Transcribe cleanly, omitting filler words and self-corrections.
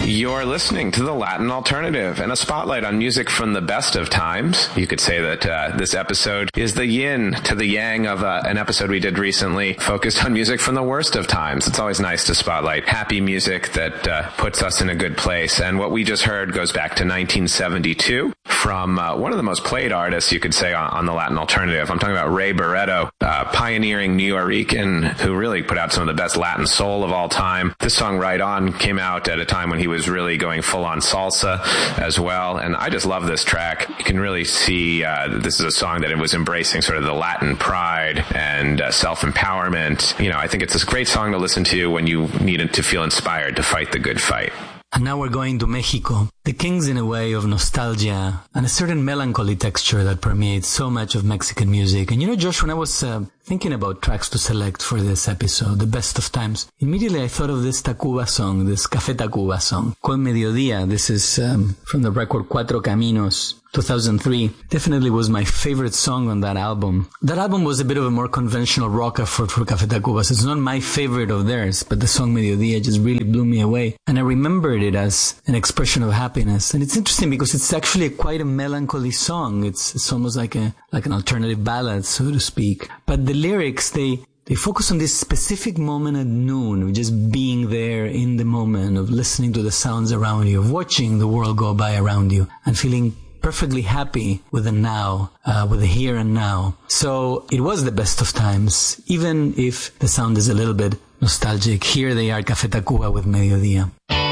You're listening to The Latin Alternative and a spotlight on music from the best of times. You could say that this episode is the yin to the yang of an episode we did recently focused on music from the worst of times. It's always nice to spotlight happy music that puts us in a good place. And what we just heard goes back to 1972 from one of the most played artists, you could say, on The Latin Alternative. I'm talking about Ray Barretto, pioneering New Yorican who really put out some of the best Latin soul of all time. This song, Right On, came out at a time when he was really going full on salsa as well. And I just love this track. You can really see this is a song that it was embracing sort of the Latin pride and self-empowerment. You know, I think it's a great song to listen to when you needed to feel inspired to fight the good fight. And now we're going to Mexico. The king's in a way of nostalgia and a certain melancholy texture that permeates so much of Mexican music. And you know, Josh, when I was thinking about tracks to select for this episode, the best of times, immediately I thought of this Tacuba song, this Café Tacuba song, Con Mediodía. This is from the record Cuatro Caminos, 2003. Definitely was my favorite song on that album. That album was a bit of a more conventional rock effort for Café Tacuba. So it's not my favorite of theirs, but the song Mediodía just really blew me away. And I remembered it as an expression of happiness. And it's interesting because it's actually quite a melancholy song. It's almost like an alternative ballad, so to speak. But the lyrics, they focus on this specific moment at noon, of just being there in the moment, of listening to the sounds around you, of watching the world go by around you, and feeling perfectly happy with the now, with the here and now. So it was the best of times, even if the sound is a little bit nostalgic. Here they are, Café Tacuba with Mediodía.